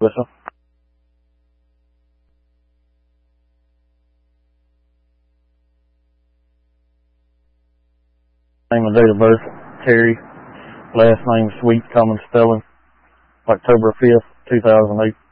Melissa. Name and date of birth, Terry. Last name Sweet, common spelling. October 5th, 2008.